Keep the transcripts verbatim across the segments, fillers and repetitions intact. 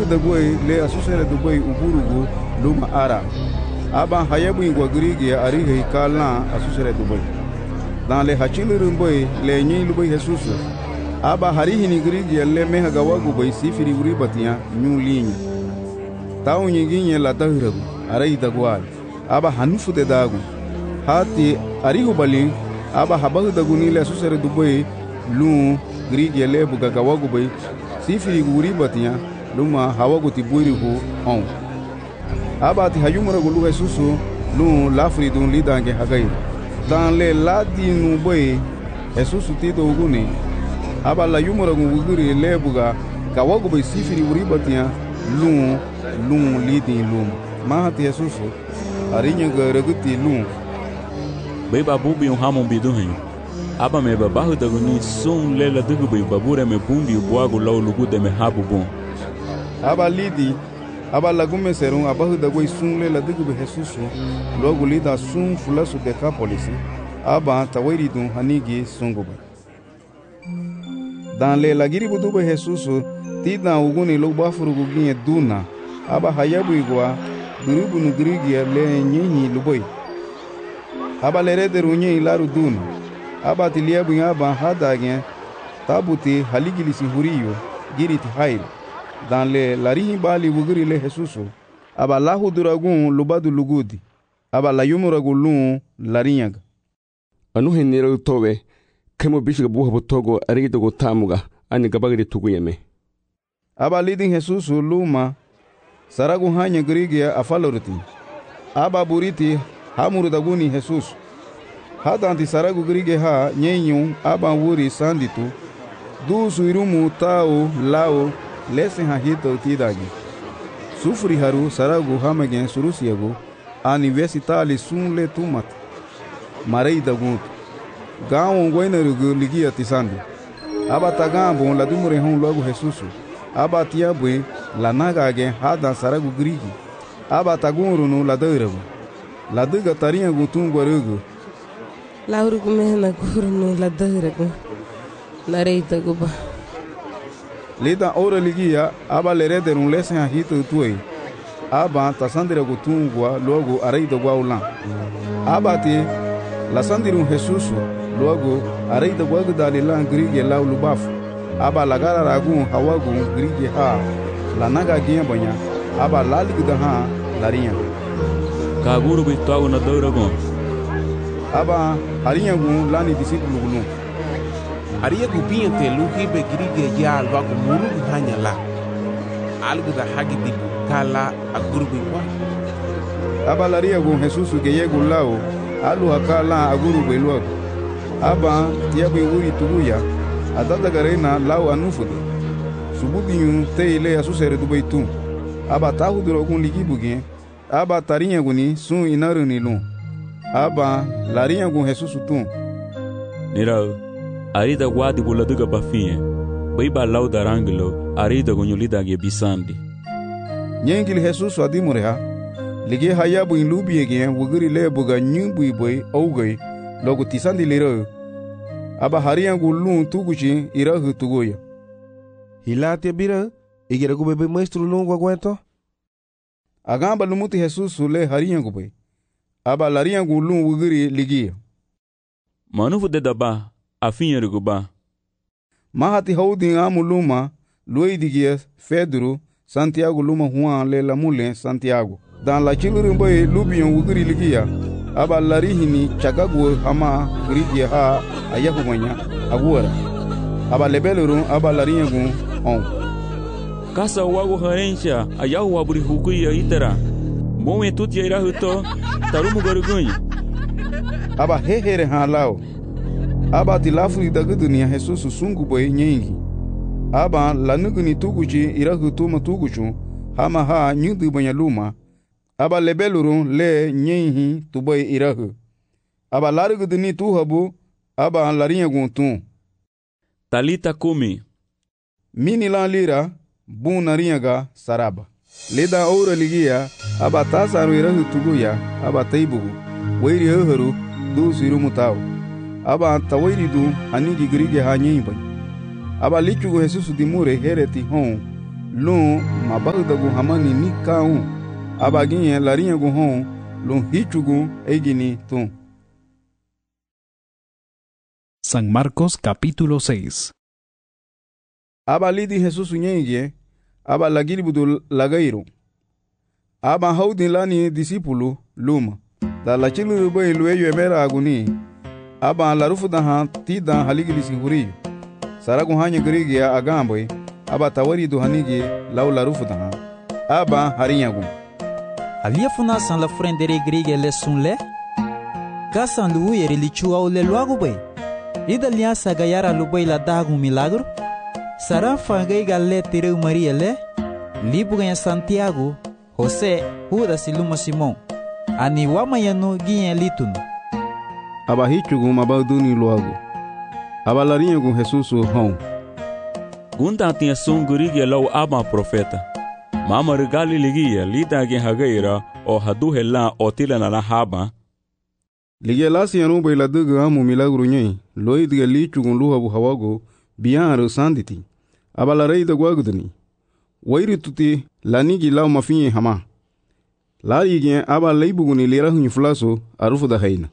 dagoi le asusere dugoi uburugu luma ara. Aba hayabu ingwa grige arihe kala asusere dugoi. Dan le hachilu boy le nyi lubai Jesus. Aba harihi ni grige le meha gawagu boy sifiri uri batia nyu linyi. Tau nyiginye la dahiragu arai dagwal. Aba hanufu de dagu. Hati arihu bali aba habahu daguni le asusere dugoi lu grige le buga gawagu boy sifiri uri batia luma hawagu tiburi hu on. Aba ti hayumura gulu Jesus lu lafri dun lidange hagai. Dan le ladi nu boy Jesus tido uguni. Aba la yumura guguri le buga gawagu boy sifiri uri batia lu lu lidi lu. Mahati Jesus arinya garaguti lu. Bai babubi un hamon biduhin. Aba me babahu daguni sun lela dugu bai babure me bumbi buagu lau lugu de me habu bon. Aba lidi aba lagume serum abahu dagoi sun lela dugu bai Jesus logo lida sun fulasu de kapolisi. Aba tawairi dun hanigi sungu bai. Dan le lagiri budu bai Jesus tida uguni lo bafuru guginye duna. Aba hayabu igwa gurubu nu grigia le nyinyi luboi. Aba lerede runye ilaru duna. Aba tiliabu ngaba hadagyen tabuti haligilisi huriyo giriti hail. Dan le larihi bali wugiri le Jesus. Aba lahu duragun lubadu lugudi. Aba la yumuragulun larinyaga. Anu henero towe kemo bishiga buha botogo arido go tamuga ani gabagiri tuguyeme. Aba leading Jesus luma saragu hanya grigia afaloriti. Aba buriti hamuru daguni Jesus. Hadanti saragu grige ha nyenyu aba wuri sanditu. Du suirumu tau lao lese ha hito tidagi. Sufri haru saragu hamagen surusiagu universitali sun le tumat. Marei dagut. Gawon goinerugu ligia tisandi. Aba tagambo la dumure hon logo Jesus. Aba tiabwe la nagage hadan saragu grigi. Aba tagurunu la deuragu. La duga tarinha gutungu arugu. Laurugu mehna gurunu la deuragu. Nareita guba. Lida ora ligia aba lerederun lesen ha hito tuei. Aba tasandira gutungwa logo areida gwaulan. Aba ti la sandirun Jesus logo areida gwagu dalilan grigi lau lubafu. Aba lagara ragun hawagu grigi ha la naga banya. Aba laligda ha larinha. Kaguru bitwagu na dauragon. Aba harinha gun lani discípulo gulun. Aria gubinha te luki be grige ya alba kumuru hanya la. Algu da hagi dibu kala aguru biwa. Aba laria gun Jesus ke yegu lao alu hakala aguru belwa. Aba tiabu wuri tuguya adada garena lao anufude. Subudinyu te ile asusere dubaitu. Aba tahu durogun ligibugen. Aba tarinha guni sun inaruni lun. Aba larinha gun Jesus tun. Nirau arida guadi buladuga bafinye. Baiba lau daranglo arida gunyulida ge bisandi. Nyengil Jesus adimureha. Lige hayabu in lubi egen wugiri le buga nyumbu boy ougay logo tisandi lero. Aba hariya gulun tuguchi irahu tugoya. Hilate bira igera go bebe maestro longo aguento. Agamba lumuti Jesus le hariya go boy. Aba lariya gulun wugiri ligia. Manufu de daba afinye ruguba. Mahati houding amuluma Luidigia Pedro Santiago luma Juan le lamule Santiago. Dan la chilurumboy lubion wugiri ligia. Aba larihini chagagu hama grigia ha ayahumanya aguara. Aba lebelurun aba lariya gun on. Kasa wagu harencha ayahu waburi hukuya itera. Moe tuti ira huto tarumu garugunyi. Aba hehere ha lao. Aba tilafuri dagudunia Jesus sungu boy nyengi. Aba lanuguni tuguchi ira hutuma tuguchu hama ha nyudu banya luma. Aba lebelurun le nyenhi tuboy irahu. Aba laruguduni tuhabu aba lariya gun tun. Talita kumi. Mini lan lira bun nariyaga saraba. Leda ora ligia aba tasaru irahu tuguya aba taibugu. Wairi oharu du siru mutau. Aba tawairi du hanigi grige ha nyenyi. Aba lichugu Jesus dimure hereti hon lon mabagdagu hamani ni kaun abaginye larinyagu hon lon hichugu egini tun. San Marcos capítulo seis. Aba lidi Jesus nyenye aba lagili budu lagairo. Aba haudin lani disipulu luma. Da la chilu boy lueyo emera aguni. Aba la rufu da han tida haligili singuriyo. Saragu hanya grigi ya agamboy. Aba tawari do hanigi lau la rufu da han. Aba harinyagu. Alia funa san la frendere grigi le sunle. Kasan lu yeri li chua o le luagu boy. Ida liança gayara lubai la dagu milagro. Sara fangai galle tireu Maria le. Libu ganha Santiago, José, Judas e Luma Simão. Ani wamayano guinha litun. Aba hichugu mabaduni luagu. Aba larinyagu Jesus hon. Gunda tinha sungurigi lau aba profeta. Mama regali ligia lida gen hagaira o hadu hela o tila na haba. Ligia lasi yanu bai la dugu amu milagro nyai. Loi diga lichugun luhabu hawago biyan sanditi. Aba la rei da guagudani. Wairi tuti lanigi lau mafinye hama. Lari gen aba laibuguni lera hunyi fulaso arufu da haina.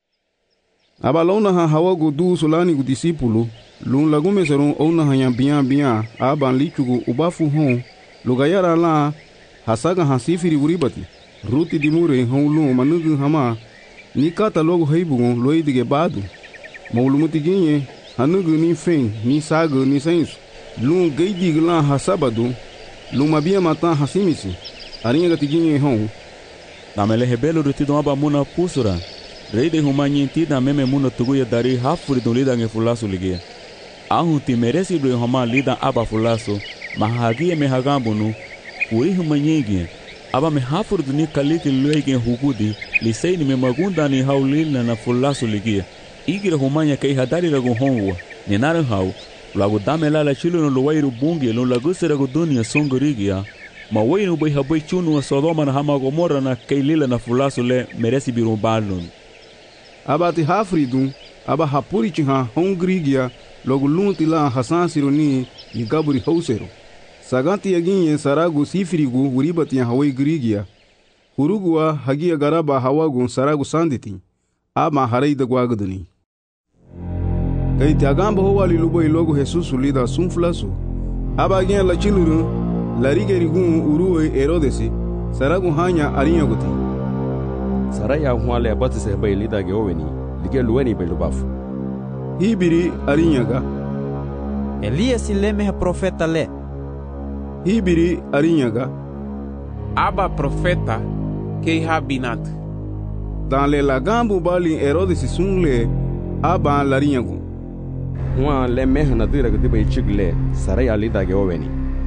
Aba launa ha hawago du solani gu disipulu. Lun lagume serun ouna hanya biyan biyan aba lichugu ubafu hon. Lugayara la hasaga hasifiri uribati. Ruti dimure hon lun manugu hama. Ni kata logo heibugun loi dige badu. Maulumuti ginye hanugu ni fen ni sagu ni sensu. Lun geidig la hasabadu. Lun mabia matan hasimisi. Arinha gati ginye hon. Namele hebelo rutido aba muna pusura. Rei de humanyi da meme muna tuguya dari hafuri dun lida nge fulasu ligia. Ahu ti meresi do homa lida aba fulasu. Mahagia me hagambunu. Uri humanyi gie. Aba me hafuri duni kaliki luege hugudi. Lisei ni me magunda ni haulina na fulasu ligia. Igira humanya kei hadari ragu honwa. Ninara hau. Lagu dame lala chilo no luwairu bungi. No lagu se ragu dunia songorigia. Ma wainu bai habai chunu wa Sodoma na hama Gomorra na kei lila na fulasu le meresi biru balun. Aba ti hafri dun. Aba hapuri chiha hongrigia. Logu lunti la hasan sironi ni gaburi hausero. Saganti yaginye saragu sifirigu uribati ya hawai grigia. Hurugua hagia garaba hawagun saragu sanditi. Aba harai da guagaduni. Kay tiagamba ho wali lubo ilogo Jesus lida sunflasu. Aba gen la chiluru la rigerigun uruwe Herodesi saragu hanya arinyaguti. Saraya huale abatise bai lida ge oweni lige luweni bai lubafu. Hibiri arinyaga. Elias leme profeta le. Hibiri arinyaga. Aba profeta kei habinat. Dans le lagambu bali Herodesi sungle aba larinyagu. Hua le meha na dira gdi bai chigle saraya lida ge oweni.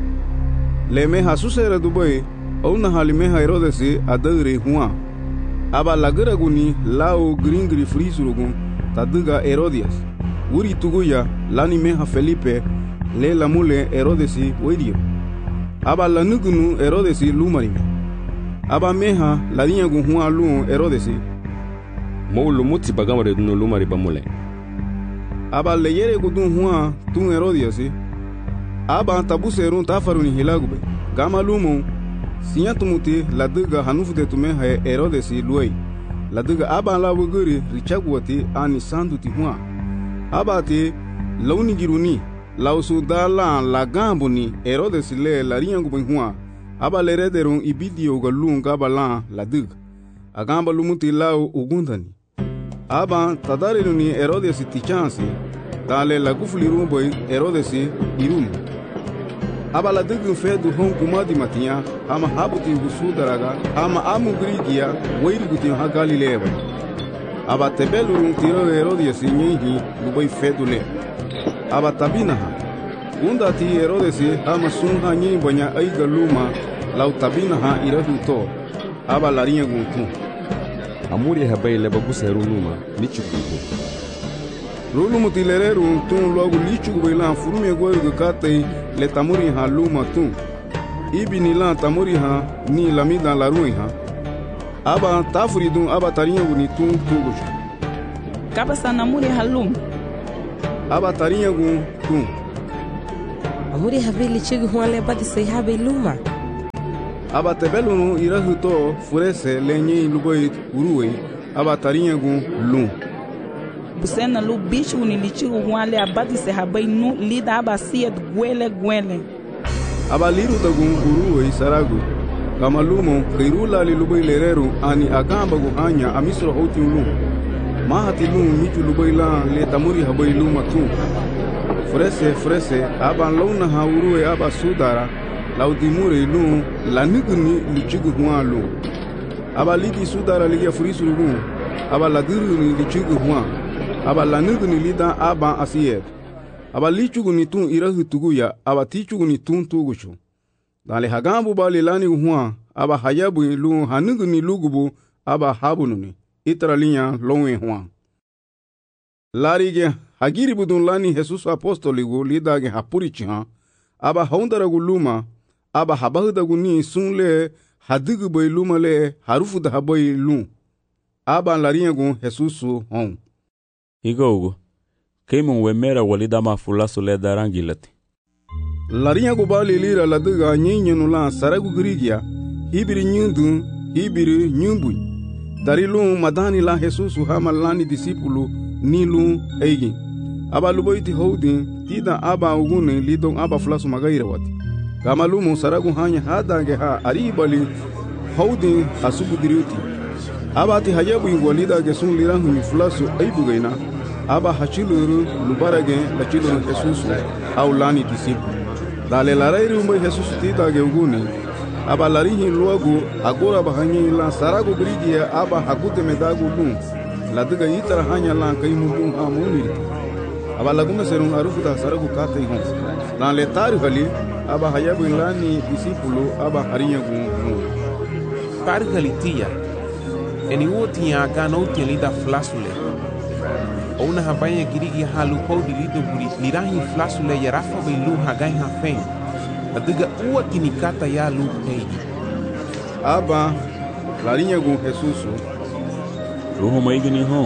Le meha susera dubai ona hali meha Herodesi adagre hua. Aba lagaraguni lao gringri frisurugun taduga Herodias. Uri tuguya lani meha Felipe le lamule Herodesi wedio. Aba lanugunu Herodesi lumarime. Aba meha larinyagu hua lu Herodesi. Moulu muti bagamare dunu lumari bamule. Aba leyere gudun hua tun Herodiasi. Aba tabuserun tafaruni hilagube. Gama lumu sinyatumuti laduga hanufute tumeha Herodesi luei. Laduga aba la wuguri richagwati ani sanduti hua. Aba te launi giruni lausu dala la gambuni Herodesi le larinyagu hua. Aba lerederun ibidio galun gaba la laduga. Agamba lumuti lau ugundani. Aba tadareluni Herodesi tichansi. Dale la gufuli rumboy Herodesi irum. Aba la dugu fedu hon kumadi matia. Ama habuti husudaraga. Ama amu grigia. Wairiguti ha Galileva. Aba tebelurun tiro Herodesi nyehi luboy fedu le. Aba tabinaha. Unda ti Herodesi ama sunha nyehi banya aiga luma. Lau tabinaha irahu to. Aba larinha guntu. Amuri habai le bagusa runuma lichugu. Rulumu tilereru tun logo lichugu bailan furume goiru katei le tamuri ha luma tun. Ibi ni lan tamuri ha ni lamida la rui ha. Aba tafuri dun aba tarinha guni tun tuguju. Kaba sa namuri ha lum. Aba tarinha gun tun. muri habili chigi huanle bati se habe luma. Aba tebelunu irahuto furese lenye lubai uruwe aba tarinyagu lum. Busena lu bicho unilichigu huanle abati se habe nu lida aba siyat gwele gwele. Aba liru dagun uruwe saragu. Kama lumo kirula li lubai lereru ani agamba gu hanya amisro hoti lum. Mahati lum michu lubai la le tamuri habai luma tu. Frese frese aba launa ha uruwe aba sudara laudimure lum la niguni lichigu huan lum. Aba lidi sudara ligia furisu lum. Aba la diruni lichigu huan. Aba la niguni lida aba asiyed. Aba lichugu ni tun irahu tuguya aba tichugu ni tun tugushu. Dale hagambu bali lani huan aba hayabu lum haniguni lugubu aba habununi. Itra linya lonwe huan. Larige hagiri budun lani Jesus apostoligu lidage hapurichiha aba haundaragu luma aba habahudagu ni sunle hadigu boy luma le harufu da haboy lum aba lariyagu Jesusu hon. Igogo keimun wemera walida mafulasu le darangilati. Lariyagu bali lira ladiga nyinyenu la saragu grigia hibiri nyundu hibiri nyumbui dari lum madani la Jesusu hama lani disipulu nilu eigi. Aba luboiti houdi tida aba ugune lidong aba fulasu magaira wati. Kama lumu saragu hanya hadange ha aribali houdi asubu diriuti. Aba ati hayabu ingwalida gesun lirangu ni fulasu aibugaina. Aba hachiluru lubarage lachiluru Jesusu au lani disipu. Dale larairi umbe Jesusu tida ge ugune. Aba larihi luagu agora bahanyi la saragu grigia aba hakute medagu lum. Ladiga itara hanya la kaimu ha muniri. Aba lagume serun arufu da saragu kate hon. Dan le tari hali aba hayabu lani disipulu aba harinyagu hon. Tari hali tia. Eni uoti ya gana uti lida flasule. Ona habaya girigi halu podi lido buri lirahi flasule ya rafa bilu hagai hafen. Ladiga uoti nikata ya lu peigi. Aba larinyagu Jesusu. Ruho maigini hon.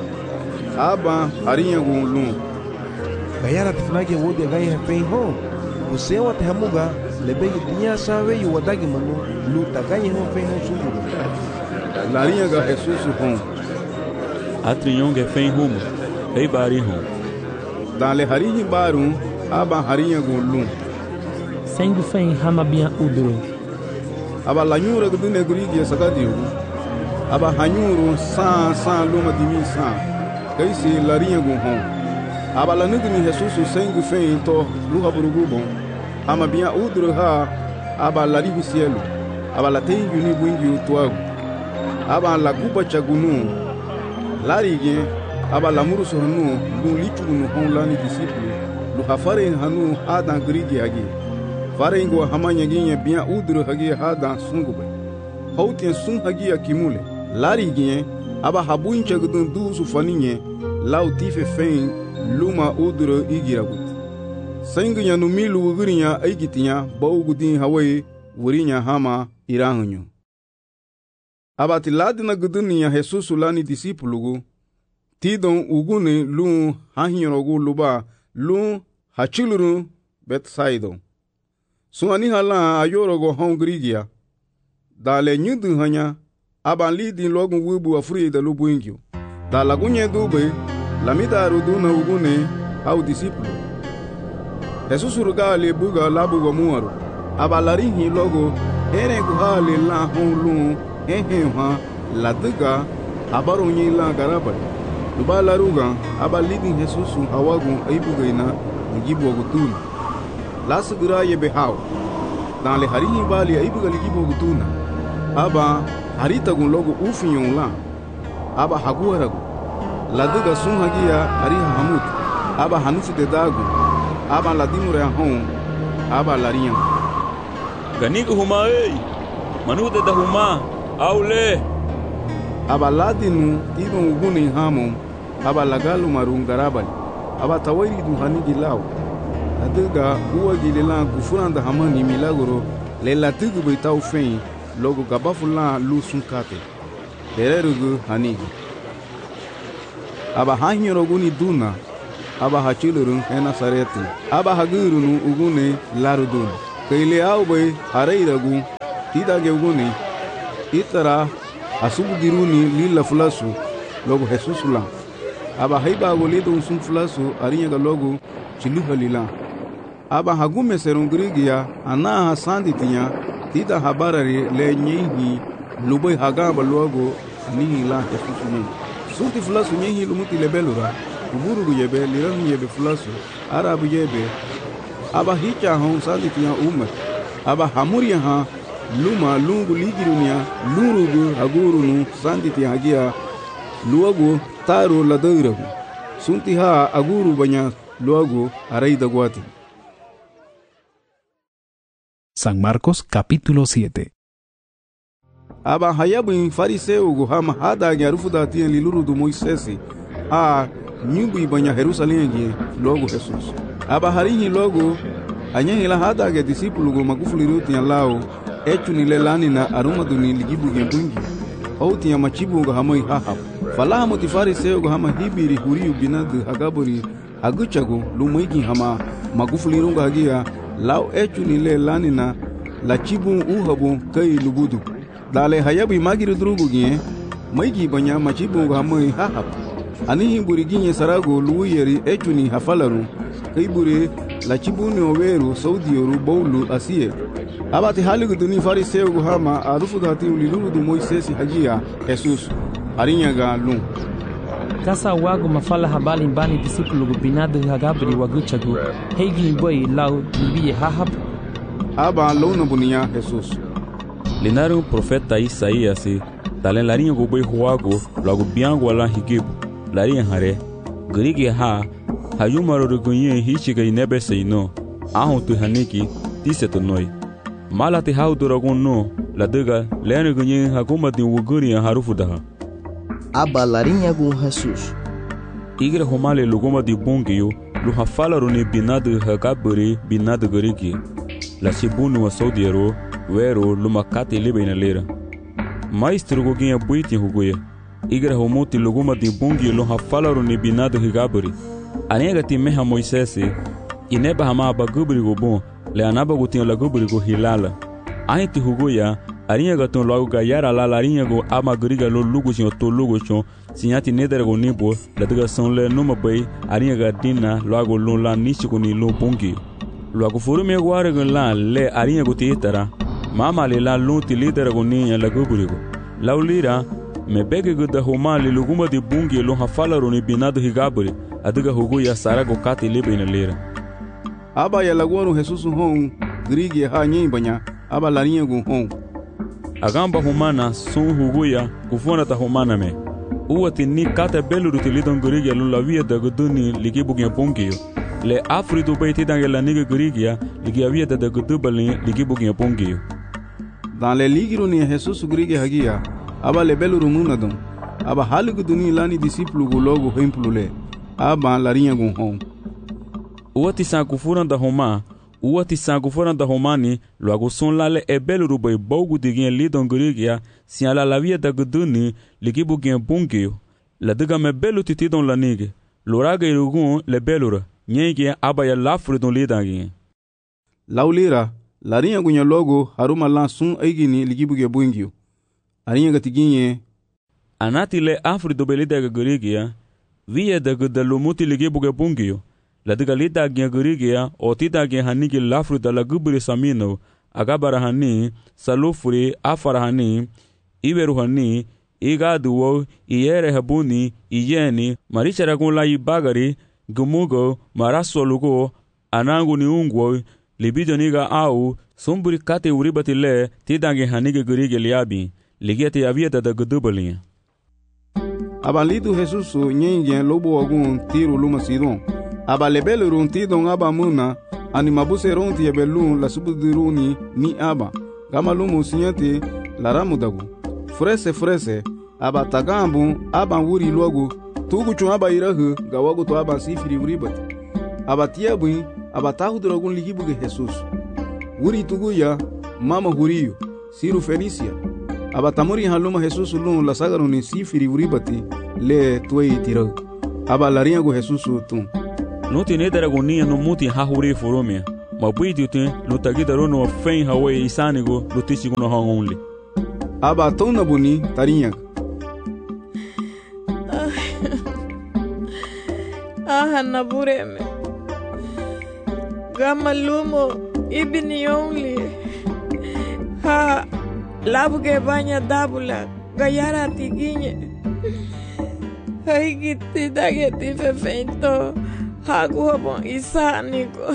Aba harinyagu lum. Gayara tifnage wodi gai hafei ho. Usewa te hamuga lebegi dinya sawe yu wadagi manu lu tagai ho fei ho sumuru. Larinyaga Jesusu hon. Atri yonge fen humo. Ei bari hon. Dale harihi baru aba harinyagu lum. Sengu fen hama bian uduru. Aba lanyura gudune gurigi sagadiru. Aba hanyuru san san luma dimi san. Kaisi larinyagu hon. Aba la nugni Jesusu sengu fen to luha burugubon. Ama bian uduru ha aba larihu cielo. Aba la tengu ni bungi utuagu. Aba la guba chagunu. Larige aba la murusu hanu lu lichugunu hon lani disipulu. Lu hafare hanu hadan grigi hagi. Fare ingo hamanya ginye bian uduru hagi hadan sungube. Hautien sun hagi akimule. Larige aba habu inchagudun dusu faninye lau tife fen luma uduro igiragut. Senginya numilu ugurinya aigitinya baugudin hawaii wurinya hama irangunyo. Abati ladina gudunya Jesusu lani disipulugu tidon ugune lu hahinyorogu luba lu hachiluru Bethsaida. Suani hala ayorogo hongrigia. Dale nyudu hanya aban lidin logun wubu afuri da lubu ingyo. Da lagunye dube lamida ruduna ugune au disipulu. Jesusu rugali buga labu wa muaru. Abalarihi logo ere guhali la honlu ehe ha ladiga abaronyi la garabali. Luba laruga abalidin Jesusu hawagun aibugaina ngibu wagutuna. Lasugura ye behau. Dan le harihi bali aibugali gibu wagutuna. Aba harita gun logo ufinyon la. Aba haguaragu. Ladiga sun hagia ariha hamut. Aba hanufu de dagu. Aba ladimure hon. Aba lariyan. Ganigu huma ei. Manude da huma. Aule. Aba ladinu tidon uguni hamon. Aba lagalu marun garabali. Aba tawairi du hanigi lao. Ladiga uwa gililan gufuranda hamani milagro. Le latigu beitau fein. Logo gabafula lu sunkate. Dererugu hanigi. Aba hanyoro guni duna. aba hachilurun he Nasareti. Aba hagurunu ugune larudun. Kaile aube hareiragu tidage ugune. Itara asubu giruni lila fulasu logo Jesus la. Aba haiba golido unsum fulasu arinyaga logo chiluha lila. Aba hagume serungrigia ana hasandi tinya tida habarari le nyehi lubai hagamba logo anihi la Jesus ni. Sunti fulasu nyehi lumuti lebelura. Uburu yebe liran yebe fulasu arabu yebe. Aba hicha hon sandi tinya umma. Aba hamuria ha luma lungu ligirunia lurugu agurunu sandi tinya hagia luagu taro ladairagu. Sunti ha aguru banya luagu araida guati. San Marcos capítulo siete. Aba hayabu fariseu go hama hada nyarufu da tien liluru do Moisesi a nyubu banya Jerusalem gi logo Jesus. Aba harihi logo anyehi la hada ge disipulu go magufuli ruti lao echu ni lelani na aruma duni ligibu ge bungi outi ya machibu go hamoi haha fala mo ti fariseu go hama hibiri huriu binad hagaburi aguchago lumaigi hama magufuli runga hagia lao echu ni lelani na la chibu uhabu kai lubudu dale hayabu magiri drugu gi maigi banya machibu go hamoi haha anihi buriginye sarago luuyeri echuni hafalaru kaibure la chibuni oweru saudioru bowlu asiye abati haligu duni fariseu hama arufu dati uliluru du Moisesi hagia Jesus arinyaga lung kasa wago mafala habali mbani disipulu binadu hagabri waguchagu heigi boy lau libiye hahab aba lona bunia Jesus linaru profeta Isaías talen larinha go boy huago logo biango ala higibu larinha hare grige ha hayumaro rugunye hichiga inebe seino ahon tu haniki tiseto noi malati hauduragun no ladaga lene gunye hakuma din wuguri harufu daha aba larinha gun Jesus igre homale lugoma di bungio lu hafala rune binadu hagaburi binadu grige la sibunu wa saudiero wero lumakati libena lera maestro goginha buiti hugoye igra homuti luguma di bungi lo hafalaru ni binado higaburi anega ti meha Moisesi ineba hama bagubri go bon le anaba go tin la gubri go hilala ainti hugoya arinha gaton logo gayara la larinha go amagriga lo lugo sin to lugo chon sinyati nedere go nibo la daga son le numa bay arinha ga dina logo lo la nichi go ni lo bungi logo furu me gware go la le arinha go titara mama le la luti lidere go ni la gubri go laulira me bege go da homali luguma de bungi lo hafalaru ni binado higaburi adiga hugo ya sarago kati lebe ina lera aba ya laguaru Jesus hon grigi ha nyi banya aba larinha gun hon agamba humana son hugo ya kufona ta humana me uwati ni kata belu rutilidon grigi lo la via da goduni ligibu gen bungi le afrido baiti dangela niga grigi ya ligi via da godubali ligibu gen bungi dans le ligiro ni Jesus grigi hagia aba lebelu rumunadon aba haligu duni lani disipulu go logo hempulule aba larinha gun hon uati sankufura da Roma uati sankufura da Romani logo son lale ebelu rubai bogu digin lidon grigia siala la via da guduni ligibu gen bungio la diga me belu titidon lanige loraga irugun le belura nyege aba ya lafru don lidangin laulira larinha gunya logo haruma lan sun aigini ligibu ge bungio arinha gatiginye anati le afri do belida garigia via da gudalumuti ligibu ge bungio la diga lida ge garigia otida ge hanigi lafru da la gubri samino agabara hani salufuri afara hani iberu hani igaduwo iyere habuni iyeni marichara gun la ibagari gumugo marasolugo anangu ni ungwo libido niga au sumburi kate uribati le tidange hanige gurige liabi ligete yavieta da gudubalinha abalido Jesus nyengen lobo ogun tiro luma sidon abalebele runtidon abamuna animabuse ronti yebelun la subudiruni ni aba gamalumu sinyate laramudagu frese frese aba tagambu aba wuri logo tugu chun aba irahu gawagu to aba sifiri uribati aba tiabu aba tahudrogun ligibuge Jesus wuri tugu ya mama huriyo siru Fenicia aba tamuri haluma Jesus lun la sagaruni sifiri uribati le tuei tiro aba larinha go Jesus tun não tem nada agonia no mundo hahuri foromia. Mas buidio tem no tagida rono fein hawaii isanigo no tisigo no hang only. Aba tona buni tarinha. Ah, nabureme. Gamalumo ibini only. Ha, labuge banya dabula gayara tiginye. Hai gitti dageti fefento. Hagu bon isanigo.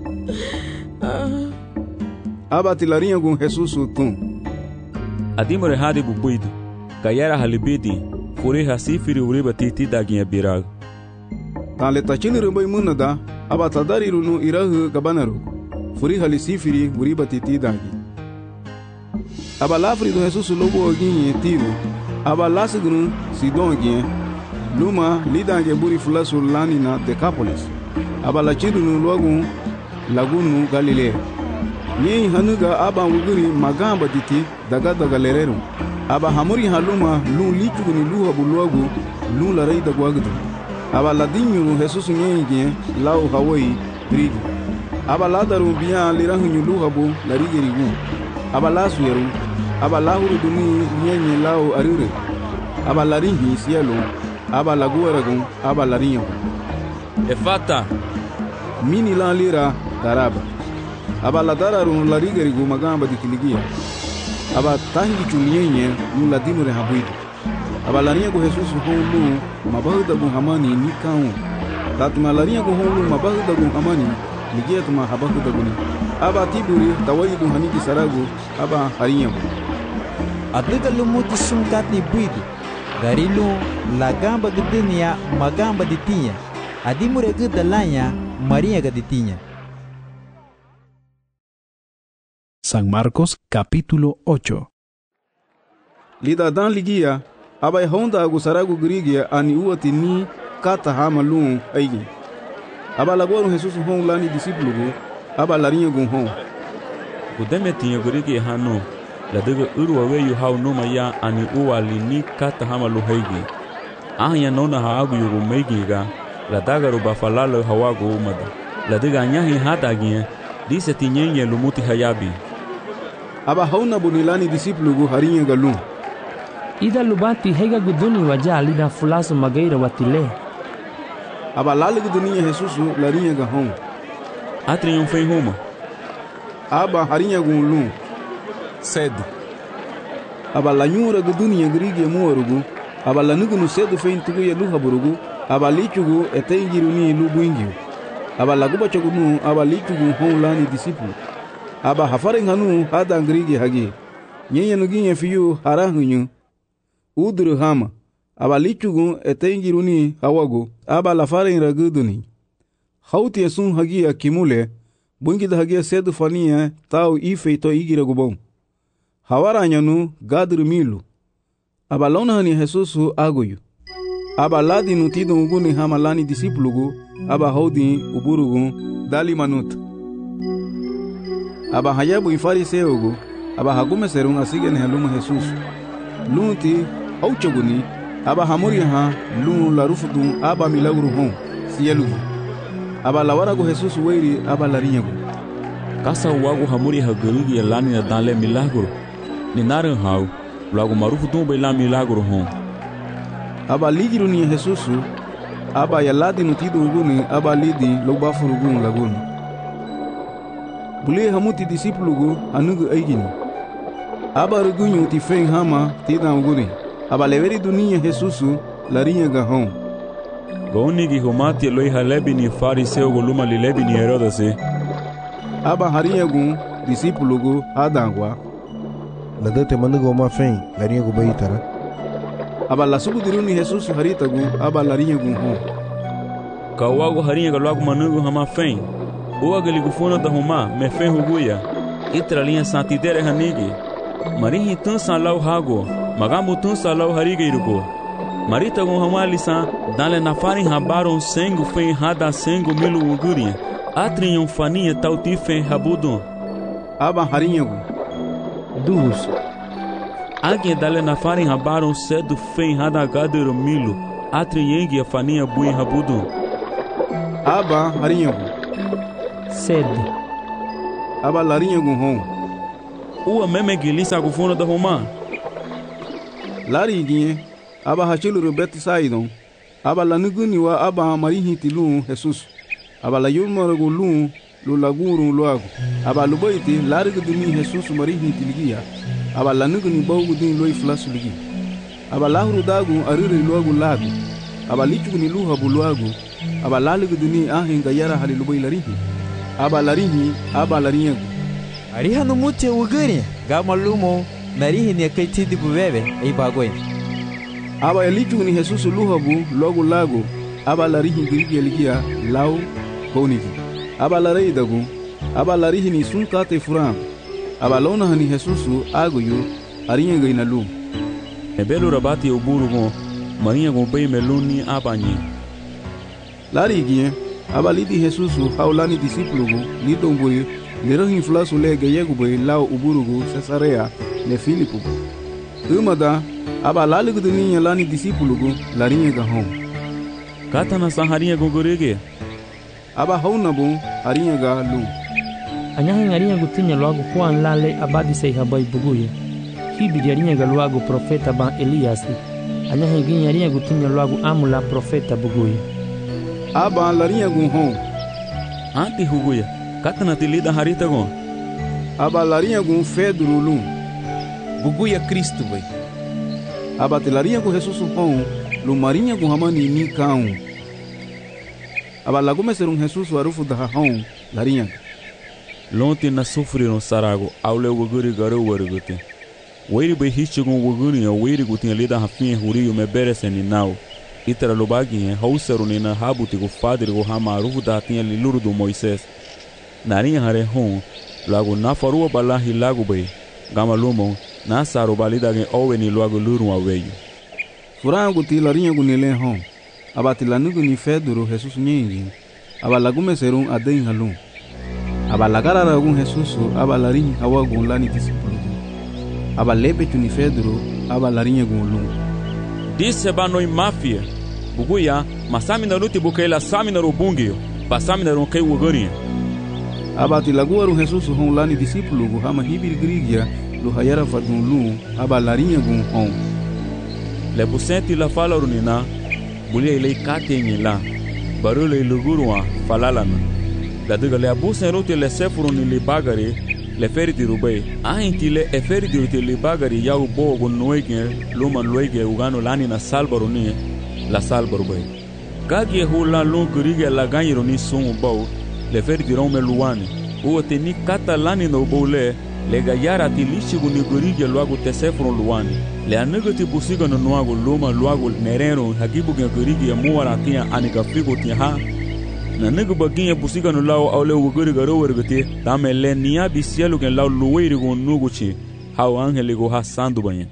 Aba tilarinha com Jesus tum. Adimore hadi bubuido. Gayara halibidi. Fure hasifiri uriba titi daginha birag. Tan le tachili rumbai munada. Aba tadari runu irahu kabanaru. Furi halisifiri uriba titi dagi. Aba lafri do Jesus lobo oginhe tiro. Aba lasigunu sidon oginhe. Luma lidange buri fulasu lani na Decapolis. Aba lachiru nu logu lagunu Galilea. Nyei hanuga aba wuguri magamba titi daga daga lereru. Aba hamuri haluma lu lichugu ni luha buluagu lu la rei da guagdu. Aba ladinyu Jesus nyei gen lau Hawaii brigi. Aba ladaru biya lirahu nyu luha bu larige rigu. Aba lasu yeru. Aba lahuru duni nyenye lau arure. Aba laringi sielu. Aba laguaragun aba larinho. Efata. Mini la lira daraba. Aba la dararun la rigerigu magamba dikiligia. Aba tangi chunyenye nu la dimure habuidu. Aba larinha go Jesus honu mabahuda gu hamani ni kaun. Tatuma larinha go honu mabahuda gu hamani ligia tuma habahuda guni. Aba tiburi tawaidu haniki saragu aba harinha. Adega lumuti sungkati buidu. Garilu lagamba gedenia magamba ditinha. Adimure gedalanya Maria gaditinha. San Marcos capítulo ocho. Lida dan ligia abai honda agusaragu grigia ani uati ni kata hama lun aigi. Aba lagoru Jesus hon lani disiplugu aba larinha gun hon. Kudeme tinha grigia hano. La dega urwa weyu hau noma ya ani uwa li ni kata hama lu haigi. Ahanya nona haagu yugu meigiga. La daga ruba falalo hawagu umada. La dega anyahi hata agia. Dise tinyenye lumuti hayabi. Aba hauna bunilani disiplugu harinha galun. Ida lubati hega guduni waja alida fulaso magaira watile. Aba lale gudunia Jesusu larinha gahon. Atri yon fei homa. Aba harinha gun lun. Cedo. Aba la nyura gudunia grigi muarugu. Aba la nugunu cedo fein tugu ya luha burugu. Aba lichugu etengiru ni lubuingiu. Aba la guba chagunu aba lichugu hon lani disiplu. Aba hafare nganu hada grigi hagi. Nyenye nuginye fiyu harahunyu. Udru hama. Aba lichugu etengiru ni hawagu. Aba la fare ngaguduni. Hauti esun hagi akimule. Bungi da hagi cedo fania tau ife to igira gubon. Hawara nyanu gadru milu. Aba lona hani Jesusu agoyu. Aba ladi nutido uguni hama lani disiplugu. Aba haudi uburugu dali manut. Aba hayabu ifariseugu. Aba hagume serun asige ne haluma Jesusu. Lunti auchoguni. Aba hamuri ha lun la rufudun aba milagru hon sielugi. Aba lawaragu Jesusu weiri aba larinyagu. Kasa wagu hamuri hagurugi lani na dale milagru. Ni naran hau, logo marufu tumba ila milagro hon. Aba ligiru ni Jesusu, aba yaladi nutido uguni, aba lidi loba furugun laguni. Bule hamuti disiplugu anugu aigini. Aba rugunyu ti feng hama tida uguni. Aba leveri dunia Jesusu larinha gahon. Gauni gi homati loi halebi ni fariseu goluma lilebi ni Herodase. Aba harinha gun disiplugu hadangwa. La dete manugo ma fen larinha gu baitara. Aba la subu diruni Jesus harita gu aba larinha gu hon. Kawago harinha galagu manugo hama fen. Uwa gali gufona da homa me fen huguya. Itra linha santidere hanigi. Marihi tun san lau hago. Magamu tun san lau harige irugo. Marita gu hama lisan dale na farin habaron sengu fen hada sengu milu ugurinha. Atrin yon faninha tauti fen habudon. Aba harinha gu. Duhus. Alguém dali na farin habaron cedo fen hada gadero milo. Atri yengi a faninha bui habudu. aba harinyagu sed aba larinyagu hon uwa meme gilisa kufuno da homa lari ginye aba hachiluru Betsaidon aba lanuguni wa aba marihiti lu Jesus aba la yulmaragu lu lu laguru luagu aba lubaiti larigu dumi Jesus marihiti ligia aba lanuguni bawgu din loi flasu ligi aba lahuru dagu arire luagu lagu aba lichuguni luha buluagu aba laligu duni ahinga yara hali lubai larihi aba larihi aba larinyagu ariha no mute ugani gama lumo narihi ne kai tidi bubebe ei bagoi aba elichuguni Jesus luha bu logu lagu aba larihi girigi ligia lau koniti aba larei dagu aba larihi ni sunkate furan aba lona hani Jesus aguyu arinyaga ina lum ebelu rabati uburugo marinha com bem meluni abanyi lari gie aba lidi Jesus haulani discípulo lidon boy lero inflaso le gayego boy lao uburugo Cesarea le Filipo umada aba laligo de ninha lani discípulo larinha ga hom kata na saharinha gogorege aba hauna bon arinha ga lu anyaha ngarinha gutinya logo kwa lale abadi sei habai buguye hibi diarinha ga logo profeta ban Elias anyaha ginyarinha gutinya logo amula profeta buguye aba larinha gun hom anti huguya kata na tilida harita gon aba larinha gun Pedro lu buguya Cristo vai aba tilarinha gun Jesus hom lu marinha gun hamani ni kaun aba lagume serum Jesus warufu da hom larinha lonte na sofreram sarago aule woguri garo warugute weiri be hichigon woguri ya weiri gutin lida hafin huriyo me bereseni nau itara lobagin hauseruni na habuti go padre go hamaru da tinha liluru do Moisés narinha hare hon lago na farua balahi lago be gama lumo na saro balida gen oweni lago luru aweyo furango ti larinha gunile hon abati lanugo ni Pedro Jesus nyingi aba lagume serum aden halum aba lagara ragun Jesus aba larinha hawa gun lani discípulo aba lebe tuni Pedro aba larinha gun lu disse banoi mafia buguya masami na luti bukaila sami na rubungio pasami na ronkai wogorinha aba tilaguaru Jesus hon lani discípulo gu hama hibir grigia lu hayara fadun lu aba larinha gun hon le busenti la fala runina bulia ile katenyi la barule lugurwa falalana la diga le abusen rote le sefuru ni le bagari le feriti rubai ainti le e feriti rote le bagari ya ubo go noige luma loige ugano lani na salbaro ni la salbaro bai gagi hula lo gurige la ganyiro ni sumu bau le feriti rome luani o teni kata lani no bole le gayara ti lishigu ni gurige luago te sefuru luani le anugo ti busiga no nuago luma luago nereno hagibu ge gurige muara tia anika figo tia ha na negu baginha busiga no lao aule wogori garo wergete dame le nia bisielu gen lao luweiri go nuguchi hau angele go hasando banha.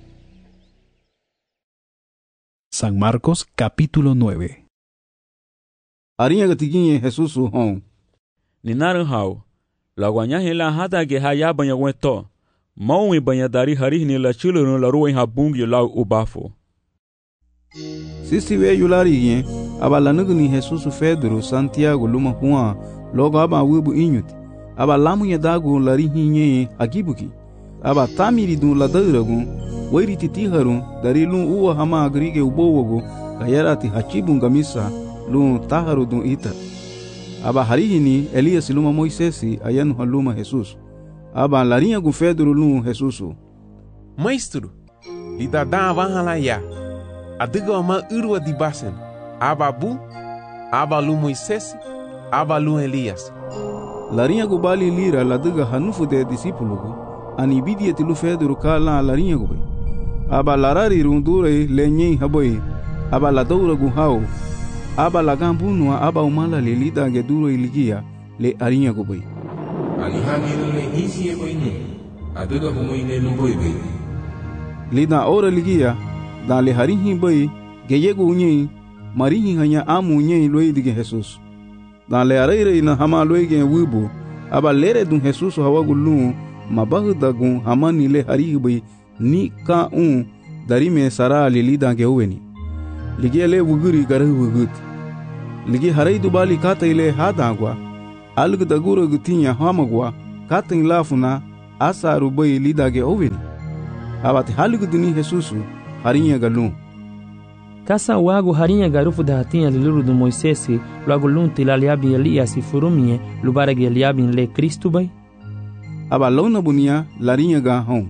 San Marcos capítulo nueve. Arinha gatiginha Jesus hon ninaran hau la guanya hela hada ge haya banha weto maui banha dari hari ni la chulo no la ruin habungi lao ubafo sisi we yulari aba lanugo ni Jesus Pedro Santiago luma huwa logo aba wibu inyuti aba lamu ya dagu lari hinye agibuki aba tamiri dun la dairagu wairi titi haru dari lun uwa hama agrige ubowogo kayarati hachibun gamisa lun taharu dun ita aba harihini Elias luma Moisesi ayanu haluma Jesus aba larinha gu Pedro lun Jesus maestro lidada vahala ya adiga ma urwa di basen ababu abalu Moisés abalu Elias larinha gu bali lira ladiga hanufu de discípulo gu anibidi etilu Pedro kala larinha gu bai aba larari rundure lenye haboi aba la daura gu hau aba la gambunwa aba umala le lida ge duro iligia le arinha gu bai alihani le hisi e bai ni adiga humoine lu bai bai lida ora ligia dan le harihi bai geyego unyi marihi hanya amu unyi loidige Jesus dan le areire na hama loige wibu aba lere dun Jesus hawagu lu mabahu dagun hamani le harihi bai ni ka un darime sara le lida ge weni ligie le wuguri garahu wugut ligi harai dubali kata ile hadagwa alg daguro gutinya hamagwa katin lafuna asa rubai lidage ovini abati halg duni Jesusu harinya galu kasa wago harinya garufu da hatinha lulu do Moisesi logo lunti laliabi Elias e furumie lubaragi Eliabi le Cristo bai aba lona bunia larinya ga hon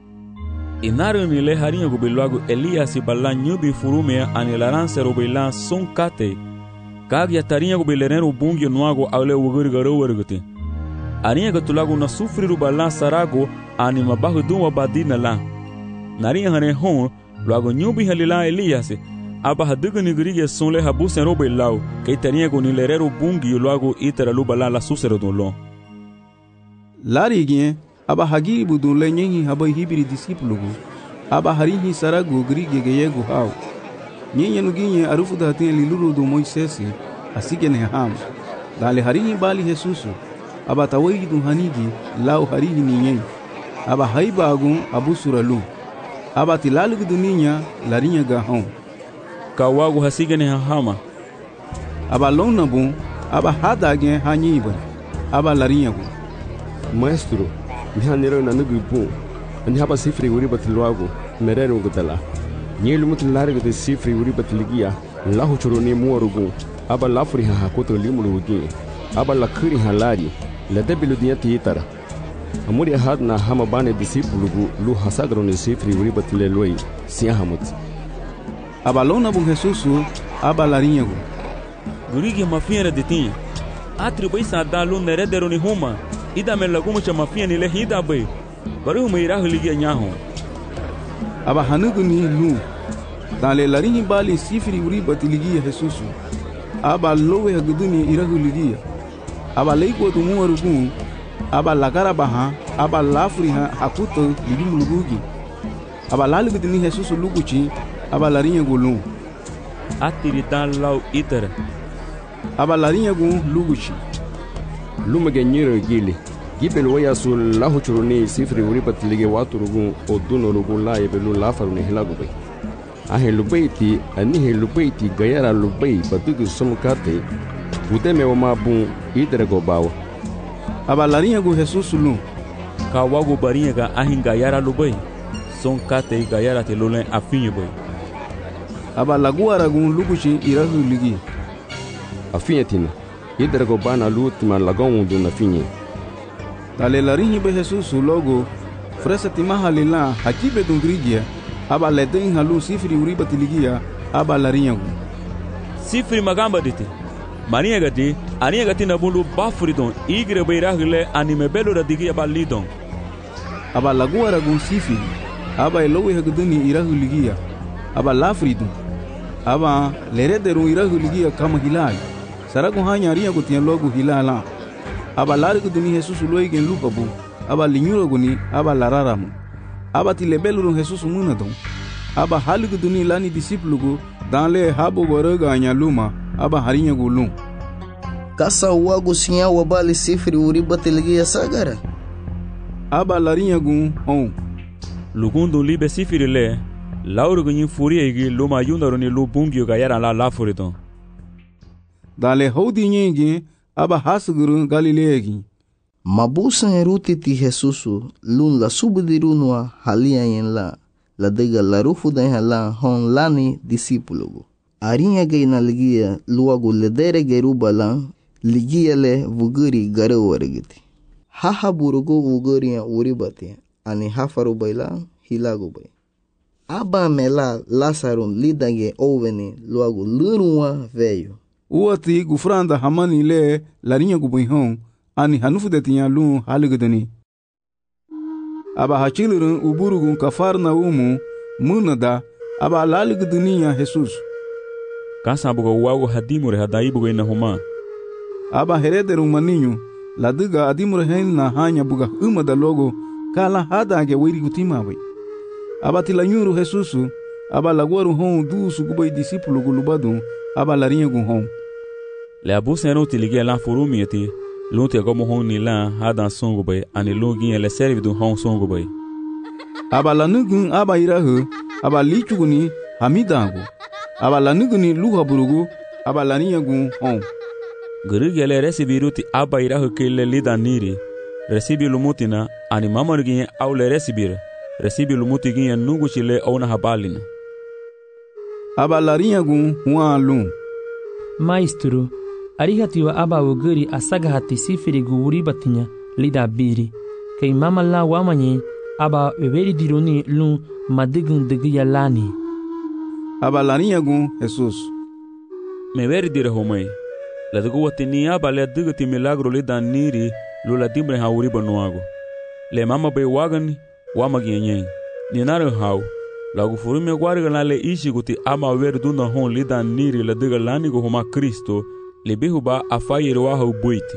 inaru ni le harinha go belogo Elias balla nyubi furumie ani laranse robela son kate kag ya tarinha go belereno bungi noago awle wogori garo wergote arinha go tulago na sufriru balla sarago ani mabahu duwa badina la narinha hane hon logo nyubi halila Elias aba hadugo ni grige sonle habusen robelau ke tarinha go ni lerero bungi logo itera lubala la susero dolon larigien aba hagi budun le nyi haba hibiri discipulu aba harihi sarago grige geyego haw nyi yenu ginye arufu da tin liluru do Moisés asigene ham dale harihi bali Jesusu aba tawayi dun hanigi lau harihi ninye aba haibagun abu suralu aba tilalu duninya larinya ga hon kawago hasigene hama aba lona bun aba hadage hanyiba aba larinya gu maestro mihanero na nugu bu ani haba sifri uri batluago merero gudala nyelu mutlare de sifri uri batligia lahu churoni muorugu aba lafri ha hakoto limulugi aba lakuri halari la debilu diati itara amuri hadna hama bane disipulugu lu hasagro ne sifri uri batleloi sia hamut aba lona bu Jesusu aba larinya gu gurigi mafiera de tin atri bai sada lu neredero ni huma ida me lagumo chama fia ni lehida bai baru me ira huligi nyaho aba hanugu ni lu dale larini bali sifri uri batiligi Jesusu aba lowe haguduni ira huligi aba leiko du muarugu aba lagara baha aba lafri ha hakuto ligi mulugugi aba lalugu ni Jesusu luguchi aba larinya gulu atiri dan lau itera aba larinya gu luguchi lumage nyiro gili gibel waya sul lahu churuni sifri uri batlige waturugu oduno rugu la yebelu la faruni hilagu bai ahe lubaiti ani he lubaiti gayara lubai batugu somkate budeme wa mabu idere go bawo aba larinya gu Jesusu lu ka wago barinha ga ahin gayara lubai sonkate gayara te lolen afinye bai aba laguara gu luguchi irahu ligi afinye tina idere go bana lutima lagon du na finye dale larihi be Jesusu logo fresa timaha lila hakibe dungrigia aba leden halu sifri uri batiligia aba larinya gu sifri magamba dite marinha gati arinha gati na bulu bafridon igre beirahule anime belo radigi aba lidon aba laguara gu sifri aba elowe haguduni irahu ligia aba lafridon aba lerederu irahu ligia kama hilai saragu hanya arinha gutia logo hilala aba larigu duni Jesusu loigen lupabu aba linyuro guni aba lararamu aba tilebelu Jesusu munadon aba haligu duni lani disiplugu danle habo boroga anyaluma aba harinya gulum kasa wago sinya wabali sifri uri batiligia sagara aba larinya gu on lugundo libe sifri le lauru gunyin furie igi luma yundaro ni lubungio gayara la lafuridon dale hodi nyingi aba hasuguru Galileegi mabusan ruti ti Jesusu lun la subdirunwa halia yen la la dega la rufu da hala hon lani disipulugu arinha geina ligia luagu ledere geruba la ligia le vuguri gare wargiti haha burugu vuguri uribati ani hafaru baila hilagu bay aba mela lasarun lidage oveni luagu lurunwa veio uati gufranda hamani le larinya gubihon ani hanufu de tinya lu haligudani aba hachilurun uburugun kafarna umu munada aba laliguduniya Jesus kasa bugo wago hadimure hadai bugo ina huma aba herederu maninyu ladiga adimure henna hanya buga umada logo kala hadage wiri gutima bai aba tilanyuru Jesus aba lagwaru hon dusu gubai disipulu gulubadu aba larinya gun hon le abusen no tilige la forumieti lunte gomo hon ni la hadan songo bay ani login ele servi du hon songo bay aba lanugun aba irahu aba lichuguni hamidangu aba lanuguni luha burugu aba larinha gun hon. Gerigi le recibiru ti aba irahu kele lida niri. Recibi lumutina ani mamarginye au le recibir. Recibi lumuti ginye nungu chile au na habalina. Aba larinha gun huan lum. Maestro, arihatiwa aba wogeri asaga hati sifiri guwuri batinya lida biri. Kei mama la wamanye aba weberi dironi lum madigun digiya lani. Aba larinha gun Jesus. Me veri dire homai. La dugu watini aba le digati milagro lida niri lula dimbre hauri banuago. Le mama be wagani wama gienyen. Ni nare hau. La gufurume guarga la le ishi guti ama ver duna hon lida niri la diga lani go homa Kristo le behuba afayere wa hau buiti.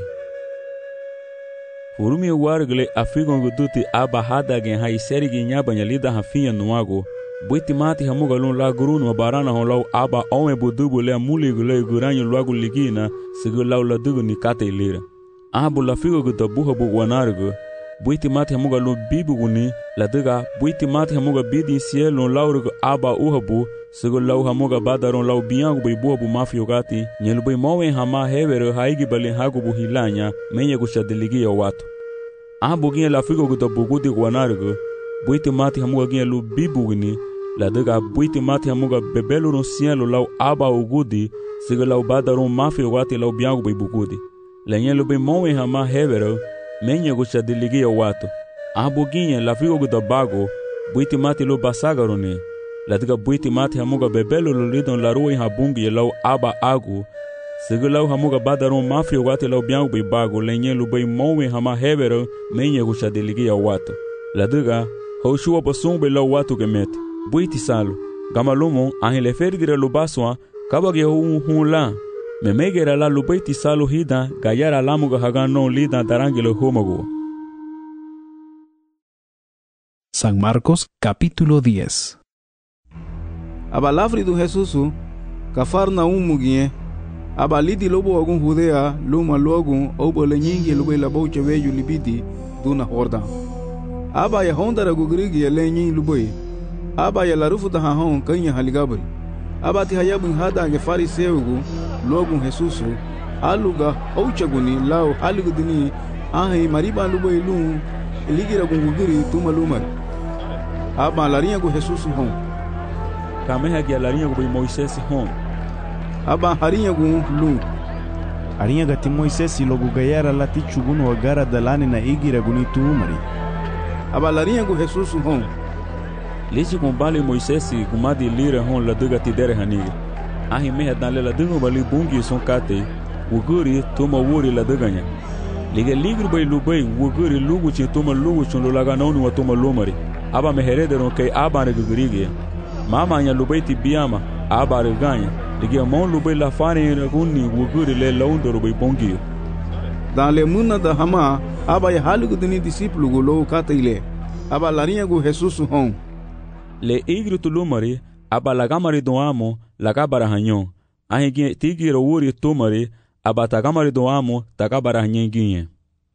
Furumi guarga le afigon guduti aba hada gen hai seri ginyaba nya lida hafinya nuago. Buiti mati hamuga lun la gurunu wa barana hon lau aba ome budubu le amuli gule guranyo luagu ligina sigu lau la dugu ni kate ilira. Abu la figo guda buha bu wanargo. Buiti mati hamuga lun bibu guni la duga buiti mati hamuga bidi siye lun laurigo aba uhabu sigu lau hamuga badaron lau biyangu bai buha bu mafio gati nyelu bai mawe hama hevero haigi bali hagu bu hilanya menye gushadiligi ya watu. Abu gine la figo guda bugudi wanargo. Buiti mati hamuga ginye lu bibu gini la duga buiti mati hamuga bebelu no sielo lau aba ugudi siga lau badaron mafi wati lau biangu bai bugudi la nye lu bai mawe hama hevero menye gucha diligi ya watu abu ginye la figo guda bago buiti mati lu basagarone la duga buiti mati hamuga bebelu lu lidon la ruwe habungi lau aba agu siga lau hamuga badaron mafi wati lau biangu bai bago la nye lu bai mawe hama hevero menye gucha diligi ya watu la duga Hoshua basumbe lau watu gemeti. Buiti salo. Gamalumo ahin le fergire lu baswa kabage hu hu la. Memegera la lu buiti salo hida gayara lamuga hagano lida darangilo humago. San Marcos capítulo diez. Abalafri do Jesusu Cafarnaum mugie. Abalidi lobo agun Judea luma logun obole nyingi lube la bouche veju libidi duna horda. Aba ya hondara gugrigi ya lenyi luboi. Aba ya larufu da hahon kanya haligabri. Aba ti hayabun hada nge fariseugu logun Jesusu. Aluga ouchaguni lao halugudini ahi mariba luboi lun eligira gungugiri tuma lumari. Aba larinha gu Jesusu hon. Kameha gia larinha gu bai Moisés hon. Aba harinha gu lun. Arinha gati Moisés logu gayara lati chugunu agara dalani na igira guni tumari. Aba larinha gu Jesusu hon. Lichi kumbali Moisés kumadi lira hon la duga tidere haniga. Ahi meha dan la duga bali bungi son kate. Wuguri tuma wuri la duganya. Liga ligru bai lubai wuguri lugu chi tuma lugu chun lulaga nonu wa tuma lumari. Aba meherederon kay aba ne gugurige. Mama nya lubai ti biama aba reganya. Liga mon lubai la fane ne gunni wuguri le laundo rubai bungi. Dan le muna da hama aba ya halugudini discípulo gulo kate ile. Aba larinha gu Jesusu hon. Le igru tulumari aba lagamari do amo lagabara hanyon. Ahi gie tigiro wuri tumari aba tagamari do amo tagabara hanyen ginye.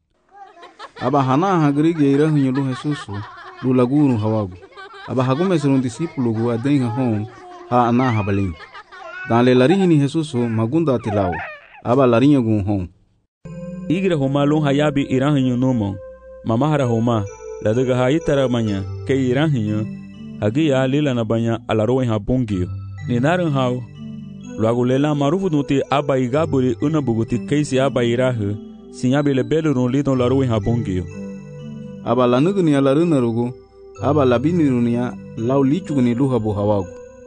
Aba hana hagrige ira hunyo lu Jesusu lu lagunu hawagu. Aba hagume serun discípulo gu adenha hon ha ana habalin. Dan le larinhi Jesusu magunda tilao. Aba larinha gu hon. Igre homa lun hayabi irahinyo numon. Mamahara homa la daga hayitara manya ke irahinyo hagia lila na banya alaroen habungio. Ni narin hao luagu lela marufu nuti aba igaburi unabuguti keisi aba irahu sinyabi le belurun lidon laroen habungio. Aba lanugni alaruna rugu aba labini runia lau lichugni luhabu hawagu.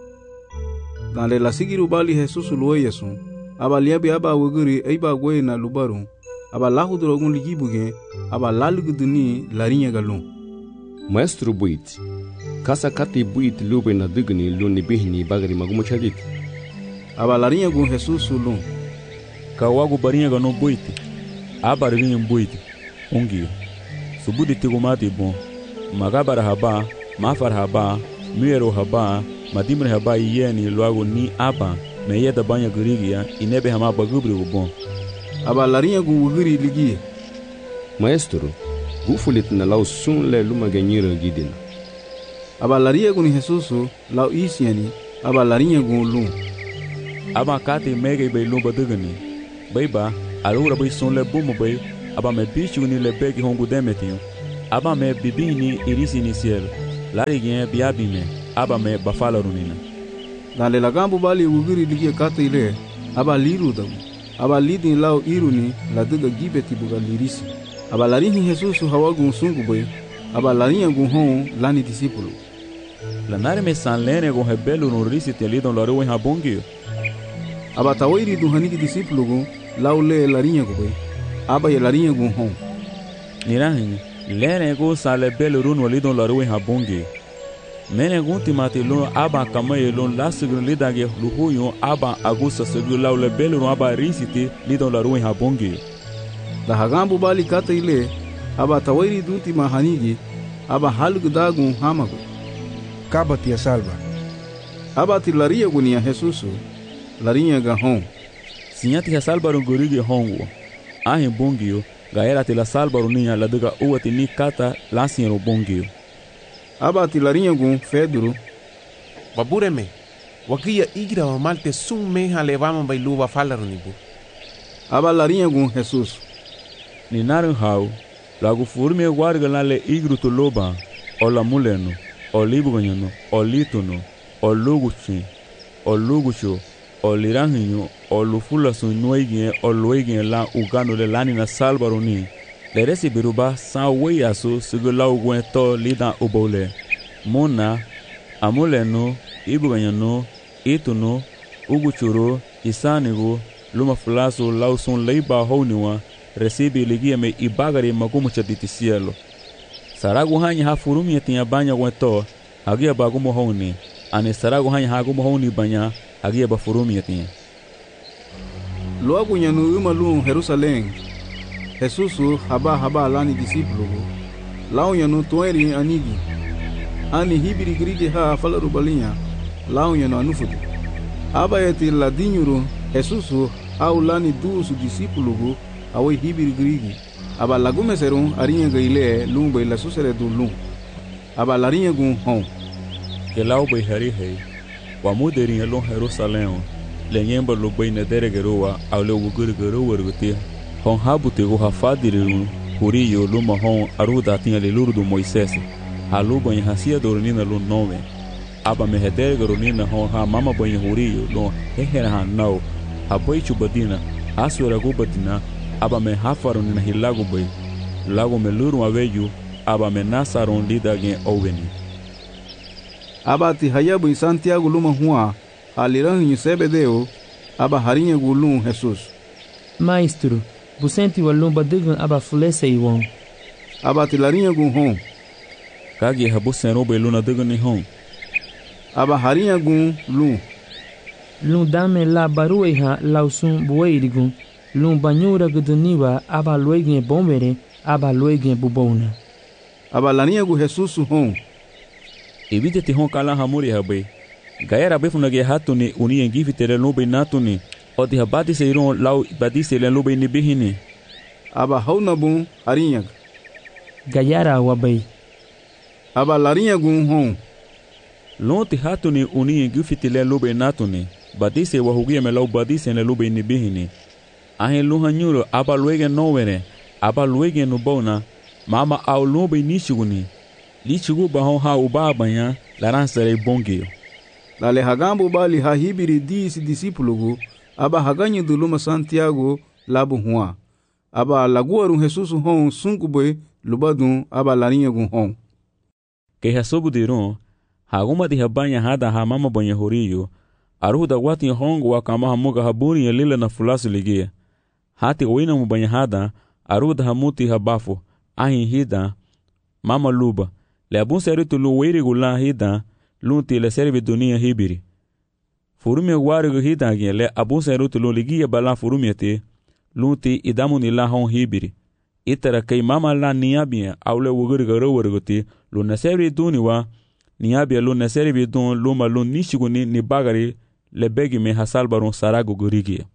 Dan le lasigiru bali Jesusu luwe yesun aba liabi aba wuguri eiba gwe na lubaru. Aba lahu drogun ligibuge aba laluguduni larinha galun. Maestro buit. Kasa kati buit lube na dugni luni bihni bagri magumo chadit. Aba larinha gu Jesusu lun. Kawagu barinha gano buit. Aba rinha buit. Ungio. Subudi tigumati bon. Magabara haba, mafar haba, muero haba, madimre haba yeni luagu ni aba. Meyeda banya gurigia inebe hama bagubri ubon. Aba larinha gu wuguri ligi. Maestro, gufulit na lau sun le luma ganyira gidina. Aba larinha gu ni Jesusu lau isiani aba larinha gu lun. aba kate mege be lumba dugani baiba alura bai son le bumo bai aba me bichu ni le begi hongu demetio aba me bibini irisi ni ciel lari gen biabime aba me bafala runina dans le lagambu bali ugiri ligie kate ile aba liru damu aba lidin lao iruni la duga gibeti buga lirisi aba larinhi Jesus hawagun sungu bai aba larinha gun hon lani discípulo la nare me sanlene gon rebelo no risi te lidon laro en habongi aba tawiri du haniki discípulo gun lao le larinha gun bai aba ya larinha gun hon nirahin lene go sale belo runo lidon laro en habongi mene gun timate lo aba kamaye lo lasugun lidage luhuyo aba agusa segu lao le belo no aba risi te lidon laro en habongi la hagambu bali kata ile aba tawiri du tima hanigi aba halgu dagun hamago kaba tia salva aba ti laria gunia Jesus larinha ga hon sinyati ha salbaru gorige hongo ahin bongio gaera ti la salbaru niya la duga uati ni kata lasinro bongio aba ti larinha gun fedro babureme wakia igra wa malte sum meha levama bailuba falarunibu aba larinha gun Jesus ni naru hau lagu furme guarga na le igru to loba o la muleno o libuganyano o litono o luguchi o lugucho o liranhinyo o lufula sunuigien o luigien la ugano le lani na salbaroni le resi biruba sa weyaso sigula ugwento lida ubole mona amuleno ibuganyano itono uguchuro isanigo luma fulaso lauson leiba honiwa recibe ligia me ibagari magumu chaditi cielo saragu hanya ha furumi tinha banya gweto hagia bagumo honi ane saragu hanya hagumo honi banya hagia ba furumi tinha logo nyanu umalu Jerusalém Jesus haba haba lani discípulo lao nyanu toeri anigi ani hibiri grige ha falaru balinha lao nyanu anufudu aba yeti ladinyuru Jesus au lani dusu discípulo awe hibiri grigi aba lagume serum arinha gaile lumba ila susere du lum aba larinha gun hon que lau bai hari hei wa muderinha lon Jerusalém lenyemba lo bai na deregeroa au le wuguruguru werguti hon habute go hafadiru huriyo luma hon aruda tinha le luru do Moisés halu bai hasia dornina lo nome aba me hedergero nina hon ha mama bai huriyo lo hehera hanau abai chubadina asura gubadina aba me hafaron na hilago bai lago me luru aveju aba me nasaron lida gen oveni aba ti hayabu in Santiago luma hua aliran in Sebedeo aba harinha gulum Jesus maestro busenti walum badugan aba fulese iwon aba ti larinha gun hon kage habuseno bai luna dugan ni hon aba harinha gun lum lum dame la barueha lausun bueirigun lum banyura guduniwa aba luegen bombere aba luegen bubona aba larinha gun Jesus hon evite te hon kala hamuri habai gaera befuna ge hatuni uni engivi tere lobe natuni odi habati seiron lau badise le lobe ni bihini aba hauna bun harinha gayara wabai aba larinha gun hon lonti hatuni uni engivi tere lobe natuni badise wahugia me lau badise le lobe ni bihini ahen luhanyuro aba luegen nowere aba luegen nubona mama au lobe nishuguni lichugu bahon ha ubabanya laransere bongio dale hagambu bali ha hibiri disi discípulo aba haganyi duluma Santiago labu hua aba laguaru Jesus hon sunkuboy lubadun aba larinha gun hon ke hasobu diron haguma di habanya hada ha mama banya horiyo aruda wati hongo wakama hamuga haburi lila na fulasu ligia hati oina mubanya hada aruda hamuti habafu ahin hida mama luba le abun seritu lu weiri gula hida lunti le servi dunia hibiri furumi waru hida gen le abun seritu lu ligia bala furumi te lunti idamu ni la hon hibiri itara kai mama la niabia aule wuguri garo warguti lu na servi duniwa niabia lu na servi dun luma lu nishiguni ni bagari le begi me hasalbaron sarago gurigi